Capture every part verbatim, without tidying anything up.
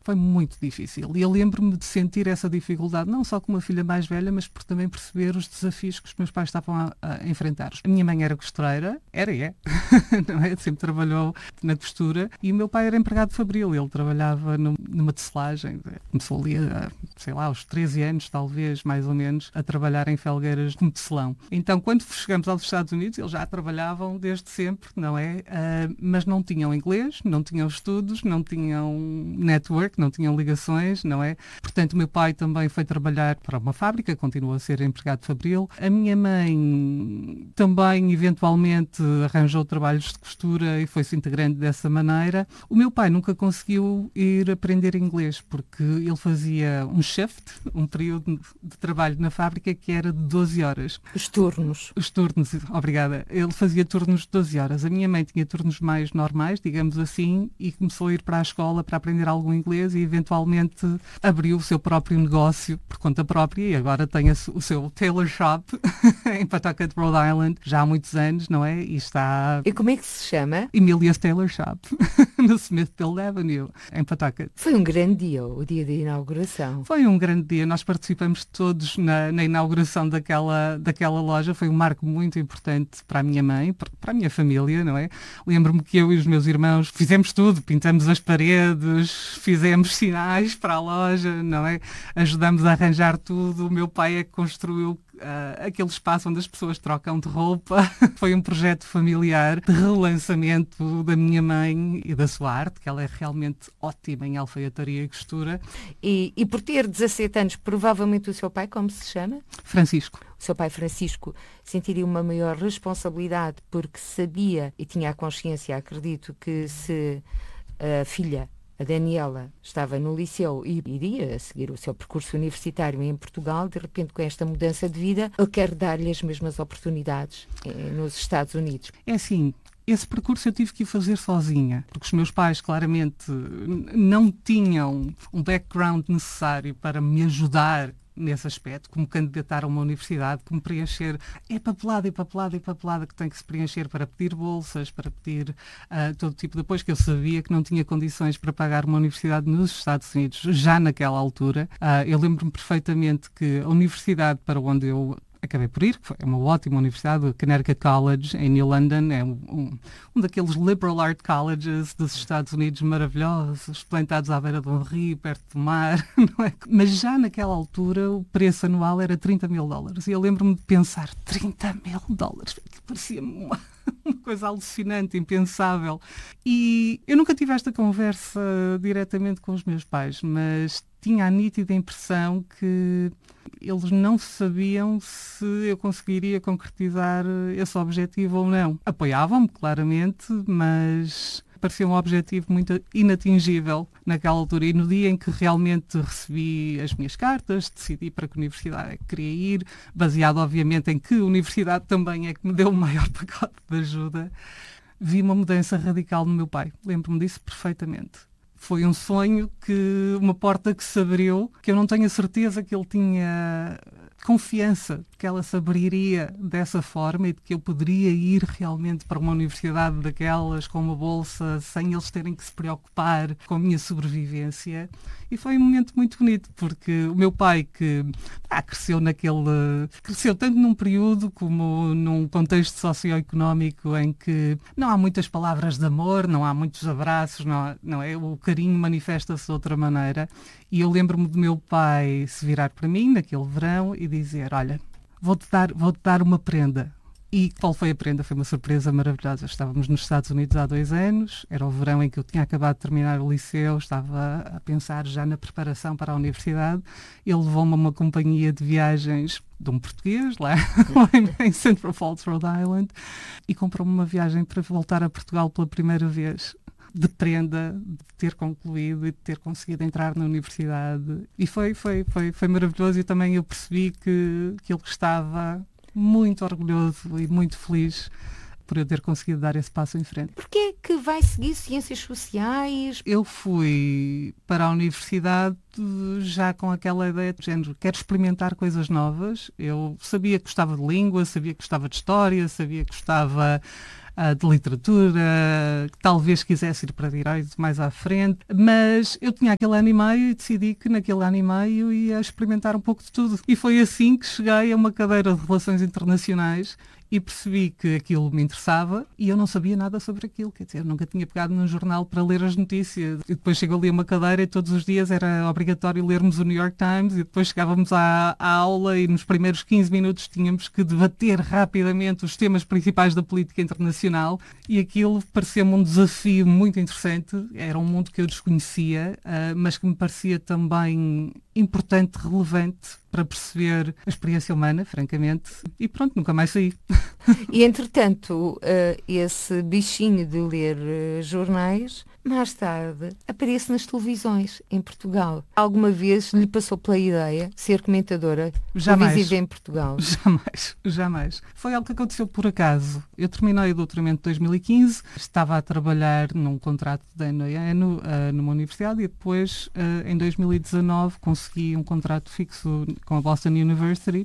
Foi muito difícil. E eu lembro-me de sentir essa dificuldade, não só com uma filha mais velha, mas por também perceber os desafios que os meus pais estavam a, a enfrentar. A minha mãe era costureira, era e é, não é? Sempre trabalhou na costura, e o meu pai era empregado fabril, ele trabalhava num, numa tecelagem. Começou ali, a, sei lá, aos treze anos, talvez, mais ou menos, a trabalhar em Felgueiras como tecelão. Então, quando chegamos aos Estados Unidos, eles já trabalhavam desde sempre, não é? Uh, mas não tinham inglês, não tinham estudos, não tinham network, não tinham ligações, não é? Portanto, o meu pai também foi trabalhar para uma fábrica, continuou a ser empregado fabril. A minha mãe também, eventualmente, arranjou trabalhos de costura e foi-se integrando dessa maneira. O meu pai nunca conseguiu ir aprender inglês, porque ele fazia um shift, um período de trabalho na fábrica que era de doze horas. Os turnos. Os turnos, obrigada. Ele fazia turnos de doze horas. A minha mãe tinha turnos mais normais, digamos assim, e começou a ir para a escola para aprender algum inglês e eventualmente abriu o seu próprio negócio por conta própria e agora tem o seu tailor shop em Pawtucket, Rhode Island, já há muitos anos, não é? E está... E como é que se chama? Emilia's Tailor Shop, no Smithfield Avenue, em Pawtucket. Foi um grande dia, o dia da inauguração. Foi um grande dia. Nós participamos todos na, na inauguração daquela, daquela loja. Foi um marco muito importante para a minha mãe, para a minha família, não é? Lembro-me que eu e os meus irmãos fizemos tudo, pintamos as paredes, fizemos sinais para a loja, não é? Ajudamos a arranjar tudo. O meu pai é que construiu Uh, aquele espaço onde as pessoas trocam de roupa. Foi um projeto familiar de relançamento da minha mãe e da sua arte, que ela é realmente ótima em alfaiataria e costura. E, e por ter dezassete anos, provavelmente o seu pai, como se chama? Francisco. O seu pai Francisco sentiria uma maior responsabilidade porque sabia e tinha a consciência, acredito, que se a filha, a Daniela, estava no liceu e iria seguir o seu percurso universitário em Portugal, de repente com esta mudança de vida, ele quer dar-lhe as mesmas oportunidades eh, nos Estados Unidos. É assim, esse percurso eu tive que ir fazer sozinha, porque os meus pais claramente não tinham um background necessário para me ajudar nesse aspecto, como candidatar a uma universidade, como preencher, é papelada e papelada e papelada que tem que se preencher para pedir bolsas, para pedir uh, todo tipo de apoio, que eu sabia que não tinha condições para pagar uma universidade nos Estados Unidos, já naquela altura. Uh, eu lembro-me perfeitamente que a universidade para onde eu acabei por ir, que foi uma ótima universidade, o Connecticut College, em New London, é um, um, um daqueles liberal art colleges dos Estados Unidos maravilhosos, plantados à beira de um rio, perto do mar, não é? Mas já naquela altura o preço anual era trinta mil dólares, e eu lembro-me de pensar, trinta mil dólares, que parecia-me uma... uma coisa alucinante, impensável. E eu nunca tive esta conversa diretamente com os meus pais, mas tinha a nítida impressão que eles não sabiam se eu conseguiria concretizar esse objetivo ou não. Apoiavam-me, claramente, mas parecia um objetivo muito inatingível naquela altura. E no dia em que realmente recebi as minhas cartas, decidi para que universidade é que queria ir, baseado obviamente em que universidade também é que me deu o maior pacote de ajuda, vi uma mudança radical no meu pai. Lembro-me disso perfeitamente. Foi um sonho, que uma porta que se abriu, que eu não tenho a certeza que ele tinha confiança de que ela se abriria dessa forma e de que eu poderia ir realmente para uma universidade daquelas com uma bolsa sem eles terem que se preocupar com a minha sobrevivência. E foi um momento muito bonito, porque o meu pai, que ah, cresceu naquele... cresceu tanto num período como num contexto socioeconómico em que não há muitas palavras de amor, não há muitos abraços, não, há, não é? O carinho manifesta-se de outra maneira. E eu lembro-me do meu pai se virar para mim naquele verão e dizer, olha, vou-te dar, vou-te dar uma prenda. E qual foi a prenda? Foi uma surpresa maravilhosa. Estávamos nos Estados Unidos há dois anos, era o verão em que eu tinha acabado de terminar o liceu, estava a pensar já na preparação para a universidade. Ele levou-me a uma companhia de viagens de um português, lá, lá em Central Falls, Rhode Island, e comprou-me uma viagem para voltar a Portugal pela primeira vez, de prenda, de ter concluído e de ter conseguido entrar na universidade. E foi, foi, foi, foi maravilhoso, e também eu percebi que, que ele estava muito orgulhoso e muito feliz por eu ter conseguido dar esse passo em frente. Porquê é que vai seguir Ciências Sociais? Eu fui para a universidade já com aquela ideia de género, quero experimentar coisas novas. Eu sabia que gostava de língua, sabia que gostava de história, sabia que gostava uh, de literatura, que talvez quisesse ir para direito mais à frente, mas eu tinha aquele ano e meio e decidi que naquele ano e meio ia experimentar um pouco de tudo. E foi assim que cheguei a uma cadeira de Relações Internacionais e percebi que aquilo me interessava e eu não sabia nada sobre aquilo, quer dizer, nunca tinha pegado num jornal para ler as notícias. E depois chegou ali a uma cadeira e todos os dias era obrigatório lermos o New York Times e depois chegávamos à, à aula e nos primeiros quinze minutos tínhamos que debater rapidamente os temas principais da política internacional e aquilo parecia-me um desafio muito interessante. Era um mundo que eu desconhecia, uh, mas que me parecia também importante, relevante para perceber a experiência humana, francamente. E pronto, nunca mais saí. E, entretanto, uh, esse bichinho de ler uh, jornais, mais tarde, aparece nas televisões em Portugal. Alguma vez lhe passou pela ideia ser comentadora televisiva em Portugal? Jamais, jamais. Foi algo que aconteceu por acaso. Eu terminei o doutoramento em dois mil e quinze, estava a trabalhar num contrato de ano a ano uh, numa universidade e depois, uh, em dois mil e dezanove, consegui um contrato fixo com a Boston University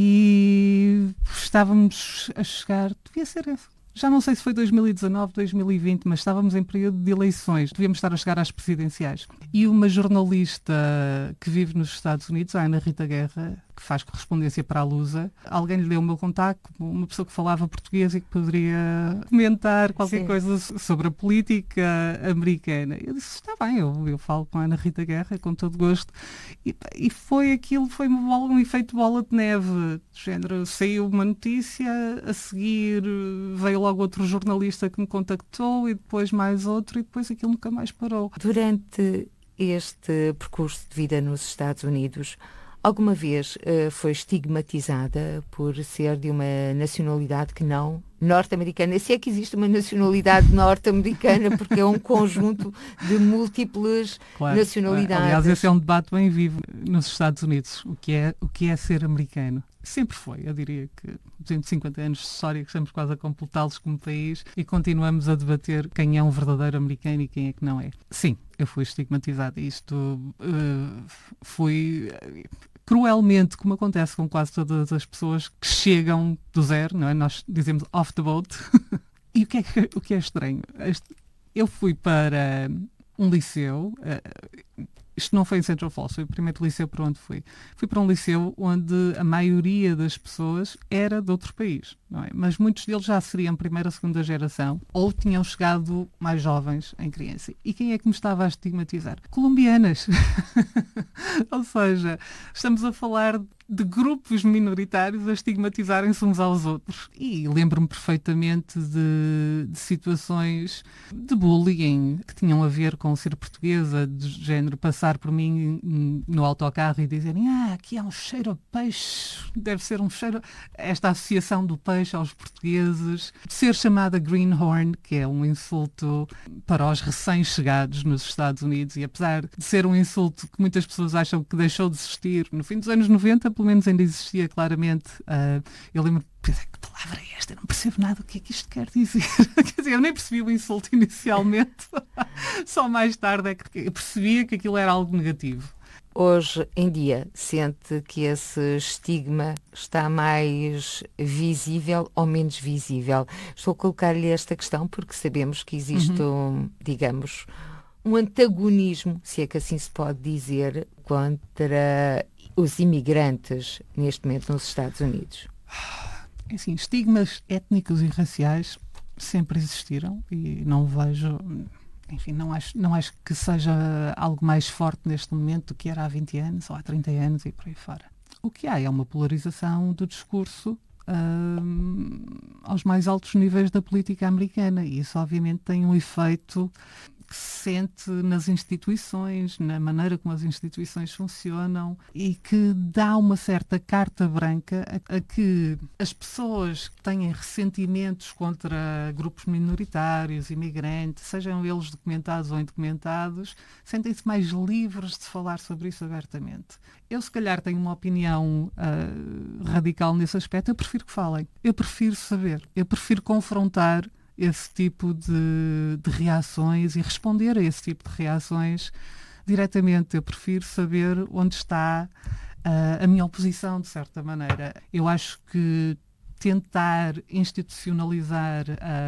e estávamos a chegar, devia ser esse. Já não sei se foi dois mil e dezanove, dois mil e vinte, mas estávamos em período de eleições. Devíamos estar a chegar às presidenciais. E uma jornalista que vive nos Estados Unidos, a Ana Rita Guerra, que faz correspondência para a Lusa, alguém lhe deu o meu contacto, uma pessoa que falava português e que poderia comentar qualquer Sim. coisa sobre a política americana. Eu disse, está bem, eu, eu falo com a Ana Rita Guerra, com todo gosto. E, e foi aquilo, foi um efeito bola de neve. De género, saiu uma notícia, a seguir veio logo outro jornalista que me contactou e depois mais outro e depois aquilo nunca mais parou. Durante este percurso de vida nos Estados Unidos, alguma vez uh, foi estigmatizada por ser de uma nacionalidade que não norte-americana? Se é que existe uma nacionalidade norte-americana, porque é um conjunto de múltiplas claro, nacionalidades. Aliás, esse é um debate bem vivo nos Estados Unidos. O que é, o que é ser americano? Sempre foi, eu diria que duzentos e cinquenta anos de história que estamos quase a completá-los como país e continuamos a debater quem é um verdadeiro americano e quem é que não é. Sim, eu fui estigmatizada. Isto uh, foi uh, cruelmente, como acontece com quase todas as pessoas que chegam do zero, não é? Nós dizemos off the boat. E o que, é, o que é estranho? Este, eu fui para um liceu... Uh, Isto não foi em Central Falls, foi o primeiro liceu para onde fui. Fui para um liceu onde a maioria das pessoas era de outro país, não é? Mas muitos deles já seriam primeira, segunda geração ou tinham chegado mais jovens em criança. E quem é que me estava a estigmatizar? Colombianas. Ou seja, estamos a falar de grupos minoritários a estigmatizarem-se uns aos outros. E lembro-me perfeitamente de, de situações de bullying que tinham a ver com ser portuguesa, de género passar por mim no autocarro e dizerem ah, aqui há um cheiro a peixe, deve ser um cheiro... Esta associação do peixe aos portugueses. Ser chamada greenhorn, que é um insulto para os recém-chegados nos Estados Unidos, e apesar de ser um insulto que muitas pessoas acham que deixou de existir, no fim dos anos noventa, pelo menos ainda existia claramente. Uh, eu lembro, que palavra é esta? Eu não percebo nada o que é que isto quer dizer. Quer dizer, eu nem percebi o insulto inicialmente. Só mais tarde é que eu percebia que aquilo era algo negativo. Hoje em dia, sente que esse estigma está mais visível ou menos visível? Estou a colocar-lhe esta questão porque sabemos que existe, uhum. um, digamos, um antagonismo, se é que assim se pode dizer, contra os imigrantes neste momento nos Estados Unidos. Assim, estigmas étnicos e raciais sempre existiram e não vejo... Enfim, não acho, não acho que seja algo mais forte neste momento do que era há vinte anos ou há trinta anos e por aí fora. O que há é uma polarização do discurso hum, aos mais altos níveis da política americana e isso obviamente tem um efeito que se sente nas instituições, na maneira como as instituições funcionam e que dá uma certa carta branca a, a que as pessoas que têm ressentimentos contra grupos minoritários, imigrantes, sejam eles documentados ou indocumentados, sentem-se mais livres de falar sobre isso abertamente. Eu, se calhar, tenho uma opinião uh, radical nesse aspecto. Eu prefiro que falem. Eu prefiro saber. Eu prefiro confrontar esse tipo de, de reações e responder a esse tipo de reações diretamente. Eu prefiro saber onde está uh, a minha oposição, de certa maneira. Eu acho que tentar institucionalizar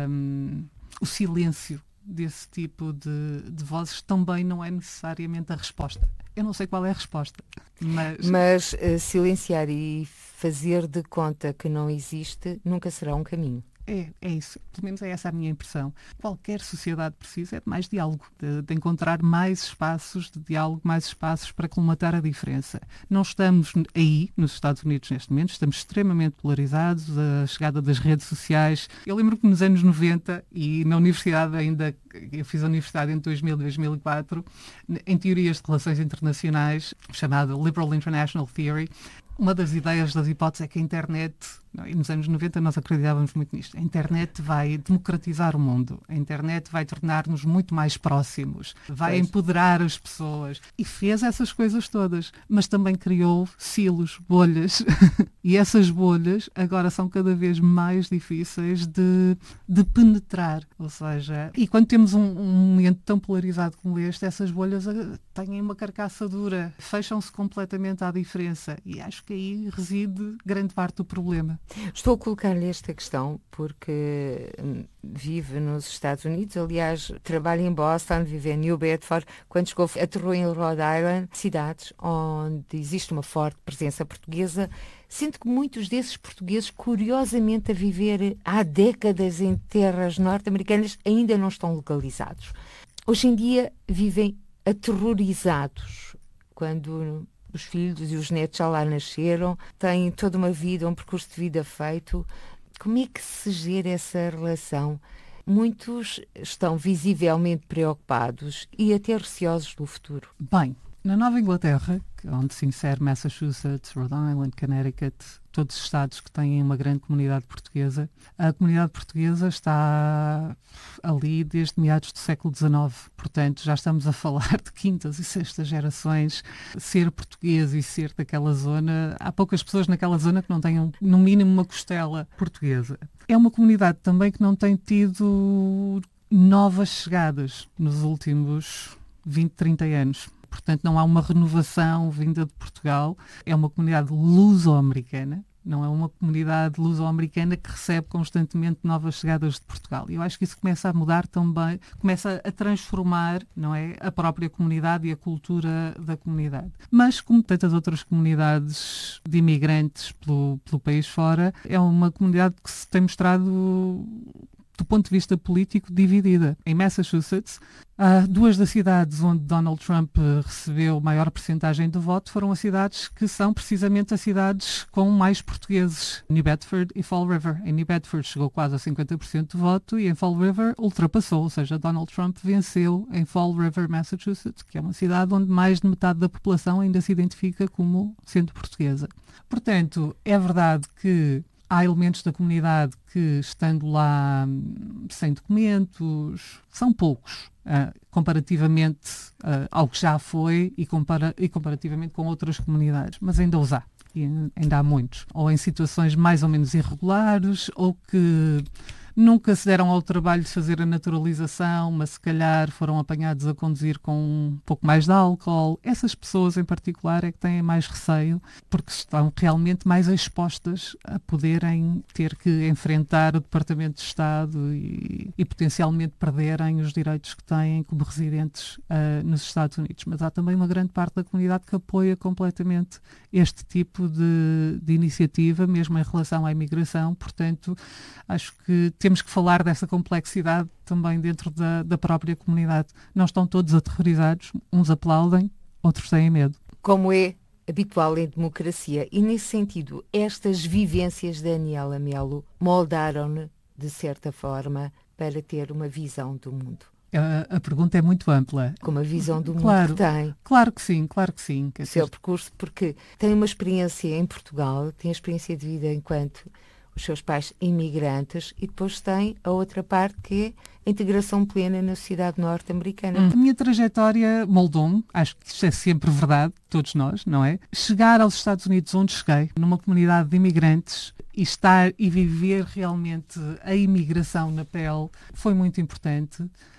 um, o silêncio desse tipo de, de vozes também não é necessariamente a resposta. Eu não sei qual é a resposta, mas... Mas uh, silenciar e fazer de conta que não existe nunca será um caminho. É, é isso. Pelo menos é essa a minha impressão. Qualquer sociedade precisa é de mais diálogo, de, de encontrar mais espaços de diálogo, mais espaços para colmatar a diferença. Não estamos aí, nos Estados Unidos, neste momento, estamos extremamente polarizados, a chegada das redes sociais. Eu lembro que nos anos noventa, e na universidade ainda, eu fiz a universidade em dois mil e dois mil e quatro, em teorias de relações internacionais, chamada Liberal International Theory, uma das ideias, das hipóteses, é que a internet, e nos anos noventa nós acreditávamos muito nisto, a internet vai democratizar o mundo, a internet vai tornar-nos muito mais próximos, vai pois. empoderar as pessoas. E fez essas coisas todas, mas também criou silos, bolhas. E essas bolhas agora são cada vez mais difíceis de, de penetrar. Ou seja, e quando temos um, um momento tão polarizado como este, essas bolhas têm uma carcaça dura, fecham-se completamente à diferença. E acho que aí reside grande parte do problema. Estou a colocar-lhe esta questão porque hum, vive nos Estados Unidos, aliás, trabalha em Boston, vive em New Bedford. Quando chegou, aterrou em Rhode Island, cidades onde existe uma forte presença portuguesa, sendo que muitos desses portugueses, curiosamente a viver há décadas em terras norte-americanas, ainda não estão localizados. Hoje em dia vivem aterrorizados quando os filhos e os netos já lá nasceram, têm toda uma vida, um percurso de vida feito. Como é que se gera essa relação? Muitos estão visivelmente preocupados e até receosos do futuro. Bem, na Nova Inglaterra, onde se insere Massachusetts, Rhode Island, Connecticut, todos os estados que têm uma grande comunidade portuguesa, a comunidade portuguesa está ali desde meados do século dezenove. Portanto, já estamos a falar de quintas e sextas gerações. Ser português e ser daquela zona, há poucas pessoas naquela zona que não tenham, no mínimo, uma costela portuguesa. É uma comunidade também que não tem tido novas chegadas nos últimos vinte, trinta anos. Portanto, não há uma renovação vinda de Portugal. É uma comunidade luso-americana, não é uma comunidade luso-americana que recebe constantemente novas chegadas de Portugal. E eu acho que isso começa a mudar também, começa a transformar, não é, a própria comunidade e a cultura da comunidade. Mas, como tantas outras comunidades de imigrantes pelo, pelo país fora, é uma comunidade que se tem mostrado, do ponto de vista político, dividida. Em Massachusetts, uh, duas das cidades onde Donald Trump uh, recebeu maior percentagem de voto foram as cidades que são precisamente as cidades com mais portugueses, New Bedford e Fall River. Em New Bedford chegou quase a cinquenta por cento de voto e em Fall River ultrapassou, ou seja, Donald Trump venceu em Fall River, Massachusetts, que é uma cidade onde mais de metade da população ainda se identifica como sendo portuguesa. Portanto, é verdade que há elementos da comunidade que, estando lá sem documentos, são poucos, uh, comparativamente uh, ao que já foi e, compara- e comparativamente com outras comunidades, mas ainda os há, e ainda há muitos. Ou em situações mais ou menos irregulares, ou que nunca se deram ao trabalho de fazer a naturalização, mas se calhar foram apanhados a conduzir com um pouco mais de álcool. Essas pessoas em particular é que têm mais receio, porque estão realmente mais expostas a poderem ter que enfrentar o Departamento de Estado e, e potencialmente perderem os direitos que têm como residentes uh, nos Estados Unidos. Mas há também uma grande parte da comunidade que apoia completamente este tipo de, de iniciativa, mesmo em relação à imigração. Portanto, acho que temos que falar dessa complexidade também dentro da, da própria comunidade. Não estão todos aterrorizados, uns aplaudem, outros têm medo. Como é habitual em democracia, e nesse sentido, estas vivências de Aniela Melo moldaram-ne, de certa forma, para ter uma visão do mundo? A, a pergunta é muito ampla. Com uma visão do claro, mundo que tem. Claro que sim, claro que sim. O seu percurso, porque tem uma experiência em Portugal, tem a experiência de vida enquanto os seus pais imigrantes, e depois tem a outra parte que é a integração plena na sociedade norte-americana. A minha trajetória moldou-me, acho que isto é sempre verdade, todos nós, não é? Chegar aos Estados Unidos onde cheguei, numa comunidade de imigrantes, e estar e viver realmente a imigração na pele foi muito importante.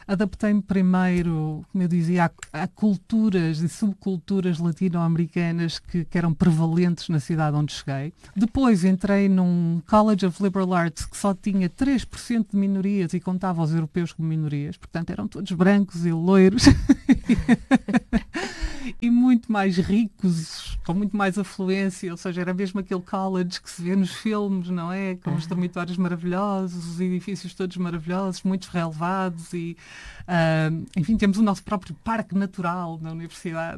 adaptei-me primeiro, como eu dizia, a, a culturas e subculturas latino-americanas que, que eram prevalentes na cidade onde cheguei. Depois entrei num College of Liberal Arts que só tinha três por cento de minorias e contava os europeus como minorias, portanto eram todos brancos e loiros. E muito mais ricos, com muito mais afluência, ou seja, era mesmo aquele college que se vê nos filmes, não é? Com os dormitórios maravilhosos, os edifícios todos maravilhosos, muitos relevados e, uh, enfim, temos o nosso próprio parque natural na universidade,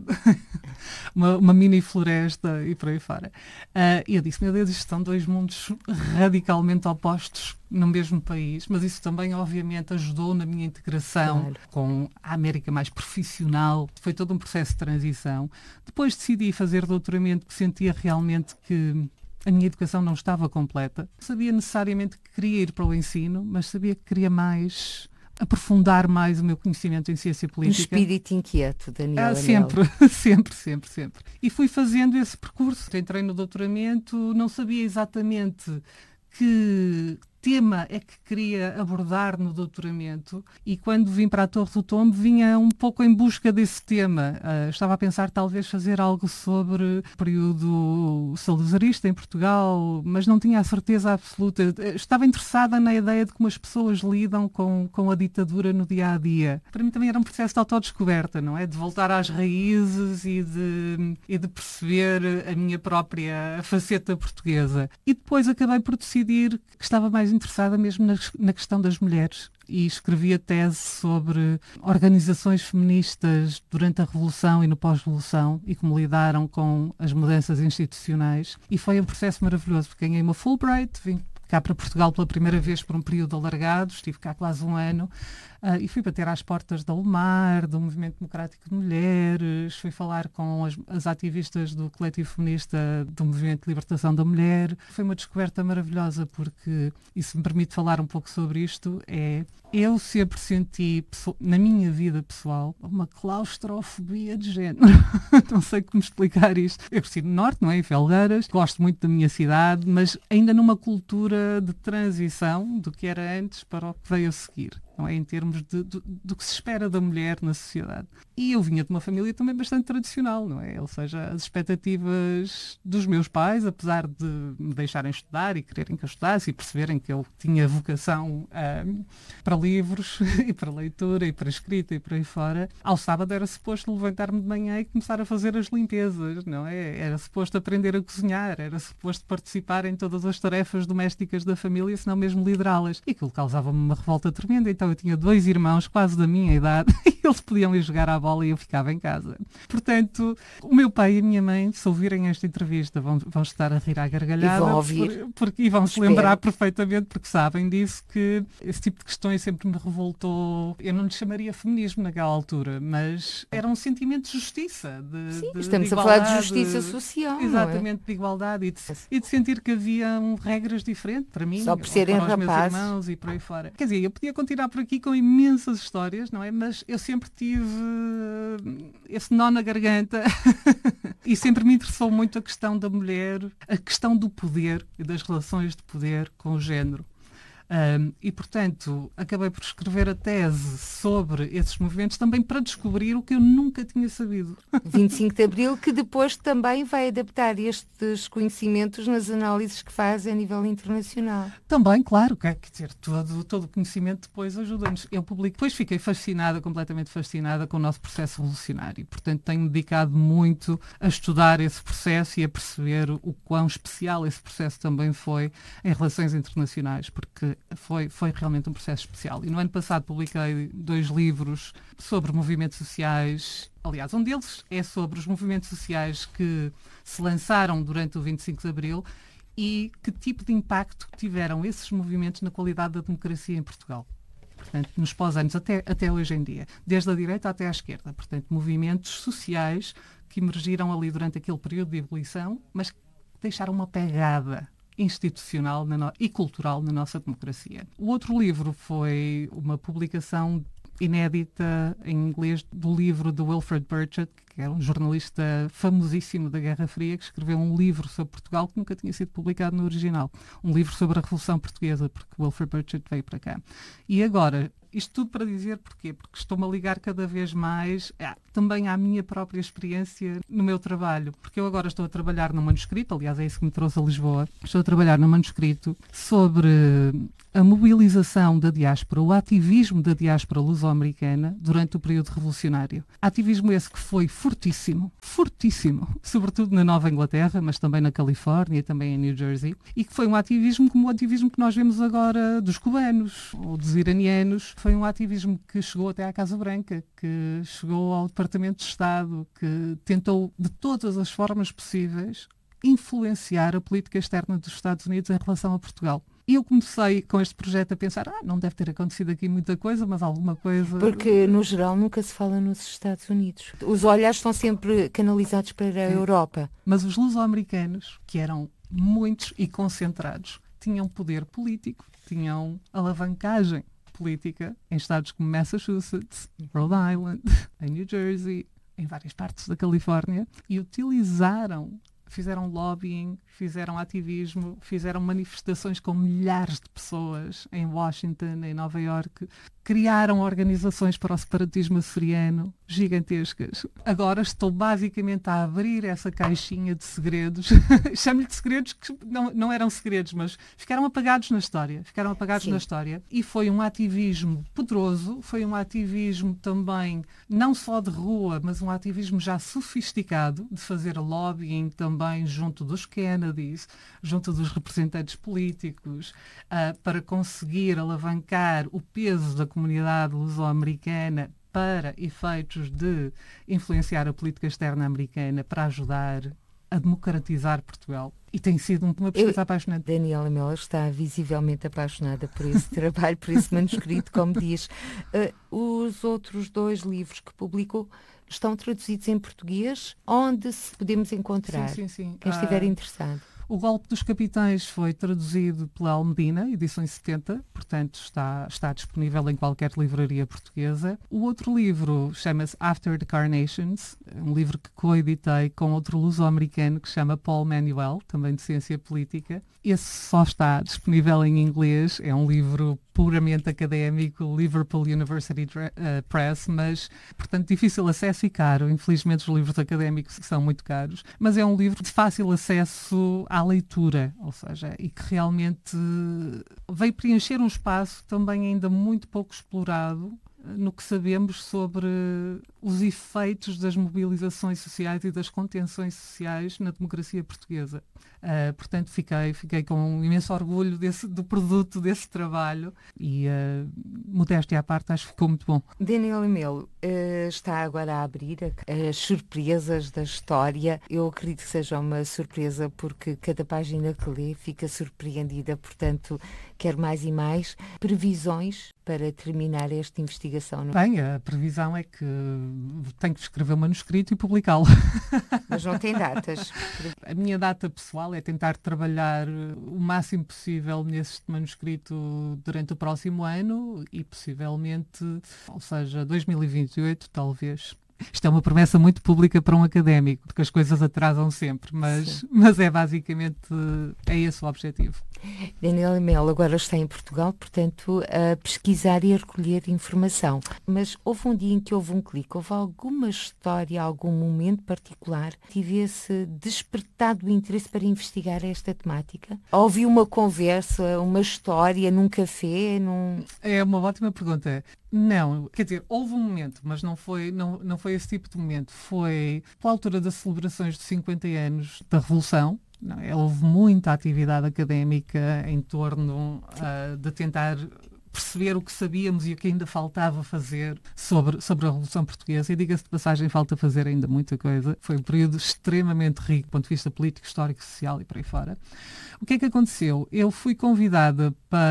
uma, uma mini floresta e por aí fora. Uh, e eu disse, meu Deus, isto são dois mundos radicalmente opostos no mesmo país, mas isso também obviamente ajudou na minha integração claro. Com a América mais profissional. Foi todo um processo de transição. Depois decidi fazer doutoramento porque sentia realmente que a minha educação não estava completa. Sabia necessariamente que queria ir para o ensino, mas sabia que queria mais aprofundar mais o meu conhecimento em ciência política. Um espírito inquieto, Daniela. Ah, sempre, sempre, sempre, sempre. E fui fazendo esse percurso. Entrei no doutoramento, não sabia exatamente que tema é que queria abordar no doutoramento e quando vim para a Torre do Tombo vinha um pouco em busca desse tema. Uh, estava a pensar talvez fazer algo sobre o período salazarista em Portugal, mas não tinha a certeza absoluta. Estava interessada na ideia de como as pessoas lidam com, com a ditadura no dia-a-dia. Para mim também era um processo de autodescoberta, não é? De voltar às raízes e de, e de perceber a minha própria faceta portuguesa. E depois acabei por decidir que estava mais interessada mesmo na, na questão das mulheres e escrevi a tese sobre organizações feministas durante a Revolução e no pós-Revolução e como lidaram com as mudanças institucionais. E foi um processo maravilhoso, porque ganhei uma Fulbright, vim cá para Portugal pela primeira vez por um período alargado, estive cá quase um ano, uh, e fui bater às portas da ULMAR, do Movimento Democrático de Mulheres, fui falar com as, as ativistas do coletivo feminista do Movimento de Libertação da Mulher. Foi uma descoberta maravilhosa porque, e se me permite falar um pouco sobre isto, é eu sempre senti, na minha vida pessoal, uma claustrofobia de género. Não sei como explicar isto. Eu cresci no Norte, não é? Em Felgueiras. Gosto muito da minha cidade, mas ainda numa cultura de transição do que era antes para o que veio a seguir. Não é? Em termos de, de, do que se espera da mulher na sociedade. E eu vinha de uma família também bastante tradicional, não é? Ou seja, as expectativas dos meus pais, apesar de me deixarem estudar e quererem que eu estudasse e perceberem que eu tinha vocação um, para livros e para leitura e para escrita e por aí fora, ao sábado era suposto levantar-me de manhã e começar a fazer as limpezas, não é? Era suposto aprender a cozinhar, era suposto participar em todas as tarefas domésticas da família, se não mesmo liderá-las. E aquilo causava-me uma revolta tremenda, então eu tinha dois irmãos quase da minha idade e eles podiam ir jogar à bola e eu ficava em casa. Portanto, o meu pai e a minha mãe, se ouvirem esta entrevista, vão, vão estar a rir à gargalhada. E vão ouvir. Por, porque, e vão se lembrar perfeitamente, porque sabem disso, que esse tipo de questões sempre me revoltou. Eu não lhe chamaria feminismo naquela altura, mas era um sentimento de justiça. De, Sim, de, estamos de a falar de justiça social. Exatamente, não é? de igualdade e de, e de sentir que havia um, regras diferentes para mim, só por serem para os rapazes. meus irmãos e por aí fora. Quer dizer, eu podia continuar por aqui com imensas histórias, não é? Mas eu sempre tive esse nó na garganta e sempre me interessou muito a questão da mulher, a questão do poder e das relações de poder com o género. Um, e, portanto, acabei por escrever a tese sobre esses movimentos também para descobrir o que eu nunca tinha sabido. vinte e cinco de Abril, que depois também vai adaptar estes conhecimentos nas análises que faz a nível internacional. Também, claro, quer dizer, todo, todo o conhecimento depois ajuda-nos. Eu publico, depois fiquei fascinada, completamente fascinada com o nosso processo revolucionário. Portanto, tenho-me dedicado muito a estudar esse processo e a perceber o quão especial esse processo também foi em relações internacionais, porque Foi, foi realmente um processo especial. E no ano passado publiquei dois livros sobre movimentos sociais. Aliás, um deles é sobre os movimentos sociais que se lançaram durante o vinte e cinco de Abril e que tipo de impacto tiveram esses movimentos na qualidade da democracia em Portugal. Portanto, nos pós-anos, até, até hoje em dia, desde a direita até à esquerda. Portanto, movimentos sociais que emergiram ali durante aquele período de ebulição, mas que deixaram uma pegada institucional na no... e cultural na nossa democracia. O outro livro foi uma publicação inédita em inglês do livro de Wilfred Burchett, que era um jornalista famosíssimo da Guerra Fria, que escreveu um livro sobre Portugal que nunca tinha sido publicado no original. Um livro sobre a Revolução Portuguesa, porque Wilfred Burchett veio para cá. E agora, isto tudo para dizer porquê? Porque estou-me a ligar cada vez mais ah, também à minha própria experiência no meu trabalho. Porque eu agora estou a trabalhar num manuscrito, aliás é isso que me trouxe a Lisboa, estou a trabalhar num manuscrito sobre a mobilização da diáspora, o ativismo da diáspora luso-americana durante o período revolucionário. Ativismo esse que foi fortíssimo, fortíssimo, sobretudo na Nova Inglaterra, mas também na Califórnia e também em New Jersey, e que foi um ativismo como o ativismo que nós vemos agora dos cubanos ou dos iranianos. Foi um ativismo que chegou até à Casa Branca, que chegou ao Departamento de Estado, que tentou de todas as formas possíveis influenciar a política externa dos Estados Unidos em relação a Portugal. E eu comecei com este projeto a pensar, ah, não deve ter acontecido aqui muita coisa, mas alguma coisa... Porque, no geral, nunca se fala nos Estados Unidos. Os olhares estão sempre canalizados para a Europa. Mas os luso-americanos, que eram muitos e concentrados, tinham poder político, tinham alavancagem política em estados como Massachusetts, Rhode Island, em New Jersey, em várias partes da Califórnia, e utilizaram, fizeram lobbying, fizeram ativismo, fizeram manifestações com milhares de pessoas em Washington, em Nova Iorque, criaram organizações para o separatismo açoriano gigantescas. Agora estou basicamente a abrir essa caixinha de segredos, chamo-lhe de segredos que não, não eram segredos, mas ficaram apagados na história, ficaram apagados Sim. na história, e foi um ativismo poderoso, foi um ativismo também, não só de rua, mas um ativismo já sofisticado, de fazer lobbying também junto dos Kennedys, junto dos representantes políticos, uh, para conseguir alavancar o peso da comunidade luso-americana para efeitos de influenciar a política externa americana para ajudar a democratizar Portugal. E tem sido uma pesquisa Eu, apaixonante. Daniela Melo está visivelmente apaixonada por esse trabalho, por esse manuscrito, como diz. Uh, os outros dois livros que publicou estão traduzidos em português, onde se podemos encontrar, sim, sim, sim. quem estiver uh, interessado. O Golpe dos Capitães foi traduzido pela Almedina, edições setenta, portanto está, está disponível em qualquer livraria portuguesa. O outro livro chama-se After the Carnations, um livro que coeditei com outro luso-americano que se chama Paul Manuel, também de ciência política. Esse só está disponível em inglês, é um livro puramente académico, Liverpool University uh, Press, mas, portanto, difícil acesso e caro. Infelizmente, os livros académicos são muito caros, mas é um livro de fácil acesso à leitura, ou seja, e que realmente veio preencher um espaço também ainda muito pouco explorado no que sabemos sobre os efeitos das mobilizações sociais e das contenções sociais na democracia portuguesa. Uh, portanto, fiquei, fiquei com um imenso orgulho desse, do produto desse trabalho e, uh, modéstia à parte, acho que ficou muito bom. Daniela Melo uh, está agora a abrir a, as surpresas da história. Eu acredito que seja uma surpresa porque cada página que lê fica surpreendida, portanto, quero mais e mais. Previsões para terminar esta investigação? Não? Bem, a previsão é que tenho que escrever o manuscrito e publicá-lo. Mas não tem datas? A minha data pessoal é tentar trabalhar o máximo possível neste manuscrito durante o próximo ano e possivelmente, ou seja, dois mil e vinte e oito, talvez. Isto é uma promessa muito pública para um académico, porque as coisas atrasam sempre, mas, mas é basicamente é esse o objetivo. Daniela Melo agora está em Portugal, portanto, a pesquisar e a recolher informação. Mas houve um dia em que houve um clique, houve alguma história, algum momento particular que tivesse despertado o interesse para investigar esta temática? Houve uma conversa, uma história num café? Num... É uma ótima pergunta. Não, quer dizer, houve um momento, mas não foi, não, não foi esse tipo de momento. Foi pela altura das celebrações de cinquenta anos da Revolução. Não, é, houve muita atividade académica em torno uh, de tentar perceber o que sabíamos e o que ainda faltava fazer sobre, sobre a Revolução Portuguesa. E diga-se de passagem, falta fazer ainda muita coisa. Foi um período extremamente rico do ponto de vista político, histórico, social e por aí fora. O que é que aconteceu? Eu fui convidada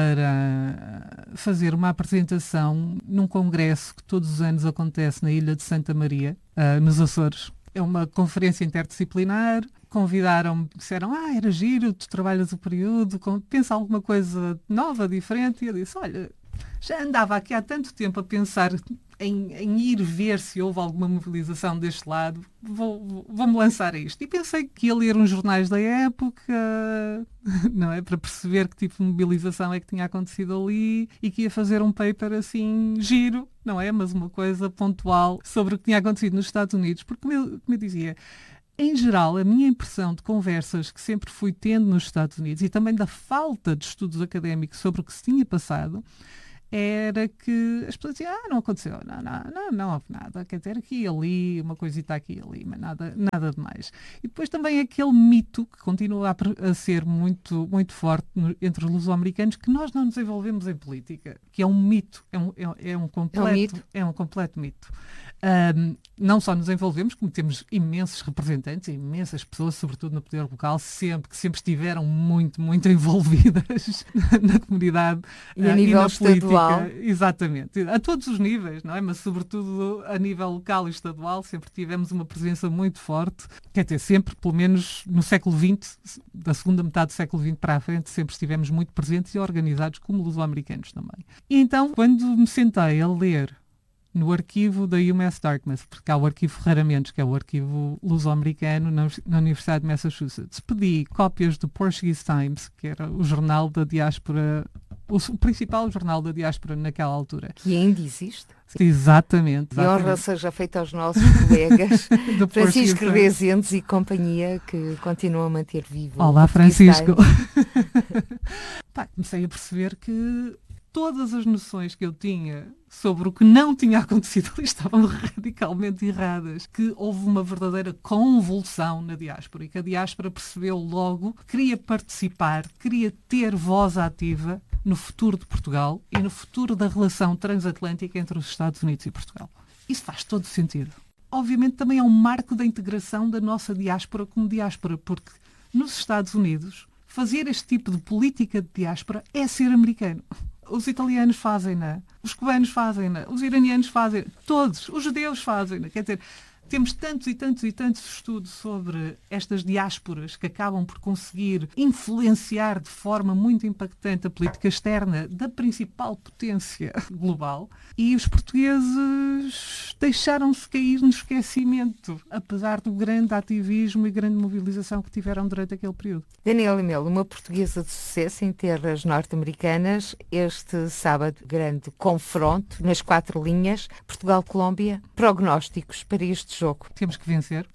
para fazer uma apresentação num congresso que todos os anos acontece na Ilha de Santa Maria, uh, nos Açores. É uma conferência interdisciplinar. Convidaram-me, disseram, ah, era giro, tu trabalhas o período, pensa alguma coisa nova, diferente. E eu disse, olha, já andava aqui há tanto tempo a pensar em, em ir ver se houve alguma mobilização deste lado, vou, vou-me lançar a isto. E pensei que ia ler uns jornais da época, não é? Para perceber que tipo de mobilização é que tinha acontecido ali e que ia fazer um paper assim giro, não é? Mas uma coisa pontual sobre o que tinha acontecido nos Estados Unidos. Porque, como eu, como eu dizia, em geral, a minha impressão de conversas que sempre fui tendo nos Estados Unidos e também da falta de estudos académicos sobre o que se tinha passado era que as pessoas diziam, ah, não aconteceu, não, não, não, não houve nada, quer dizer, aqui e ali, uma coisita aqui e ali, mas nada, nada de mais. E depois também aquele mito que continua a, a ser muito, muito forte no, entre os luso-americanos, que nós não nos envolvemos em política, que é um mito, é um, é, é um, completo, é um mito. É um completo mito. Um, não só nos envolvemos, como temos imensos representantes, imensas pessoas, sobretudo no poder local, sempre, que sempre estiveram muito, muito envolvidas na comunidade e a uh, nível e na estadual. Política. Exatamente, a todos os níveis, não é? Mas sobretudo a nível local e estadual sempre tivemos uma presença muito forte, quer dizer, sempre, pelo menos no século vinte, da segunda metade do século vinte para a frente, sempre estivemos muito presentes e organizados como luso-americanos também. E então, quando me sentei a ler no arquivo da UMass Dartmouth, porque há o arquivo Ferraramentos, que é o arquivo luso-americano na, na Universidade de Massachusetts. Pedi cópias do Portuguese Times, que era o jornal da diáspora, o, o principal jornal da diáspora naquela altura. Que ainda existe. Exatamente. E honra seja feita aos nossos colegas Francisco Rezende e companhia, que continuam a manter vivo. Olá, Francisco. Pá, comecei a perceber que todas as noções que eu tinha sobre o que não tinha acontecido ali estavam radicalmente erradas, que houve uma verdadeira convulsão na diáspora e que a diáspora percebeu logo que queria participar, queria ter voz ativa no futuro de Portugal e no futuro da relação transatlântica entre os Estados Unidos e Portugal. Isso faz todo sentido. Obviamente também é um marco da integração da nossa diáspora como diáspora, porque nos Estados Unidos fazer este tipo de política de diáspora é ser americano. Os italianos fazem-na, os cubanos fazem-na, os iranianos fazem-na, todos, os judeus fazem-na. Quer dizer, temos tantos e tantos e tantos estudos sobre estas diásporas que acabam por conseguir influenciar de forma muito impactante a política externa da principal potência global, e os portugueses deixaram-se cair no esquecimento, apesar do grande ativismo e grande mobilização que tiveram durante aquele período. Daniela Melo, uma portuguesa de sucesso em terras norte-americanas, este sábado grande confronto nas quatro linhas, Portugal-Colômbia, prognósticos para este jogo. Temos que vencer.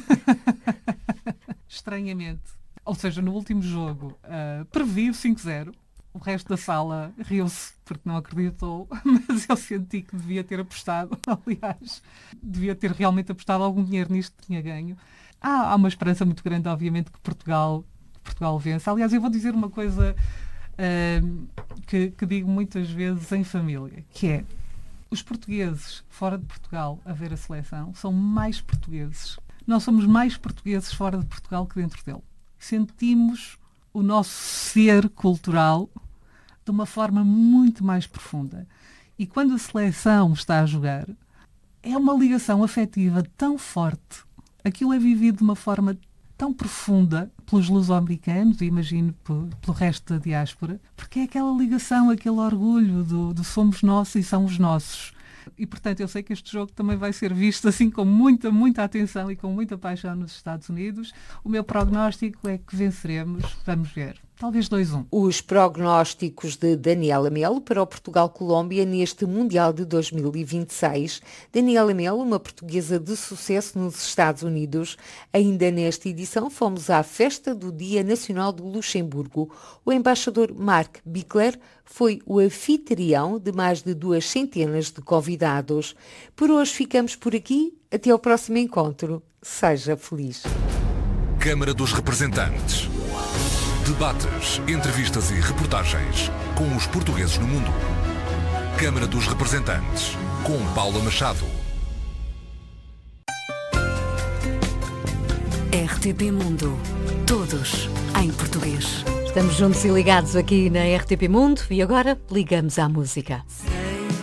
Estranhamente. Ou seja, no último jogo uh, previ o cinco zero. O resto da sala riu-se porque não acreditou, mas eu senti que devia ter apostado. Aliás, devia ter realmente apostado algum dinheiro nisto que tinha ganho. Há, há uma esperança muito grande, obviamente, que Portugal, Portugal vença. Aliás, eu vou dizer uma coisa uh, que, que digo muitas vezes em família, que é: os portugueses fora de Portugal a ver a seleção são mais portugueses. Nós somos mais portugueses fora de Portugal que dentro dele. Sentimos o nosso ser cultural de uma forma muito mais profunda. E quando a seleção está a jogar, é uma ligação afetiva tão forte. Aquilo é vivido de uma forma tão profunda pelos luso-americanos e imagino pelo resto da diáspora, porque é aquela ligação, aquele orgulho do, do somos nossos e são os nossos. E, portanto, eu sei que este jogo também vai ser visto assim com muita, muita atenção e com muita paixão nos Estados Unidos. O meu prognóstico é que venceremos. Vamos ver. Talvez dois a um. Os prognósticos de Daniela Melo para o Portugal-Colômbia neste Mundial de dois mil e vinte e seis. Daniela Melo, uma portuguesa de sucesso nos Estados Unidos. Ainda nesta edição fomos à festa do Dia Nacional do Luxemburgo. O embaixador Mark Bickler foi o anfitrião de mais de duas centenas de convidados. Por hoje ficamos por aqui. Até ao próximo encontro. Seja feliz. Câmara dos Representantes. Debates, entrevistas e reportagens com os portugueses no mundo. Câmara dos Representantes, com Paula Machado. R T P Mundo. Todos em português. Estamos juntos e ligados aqui na R T P Mundo e agora ligamos à música.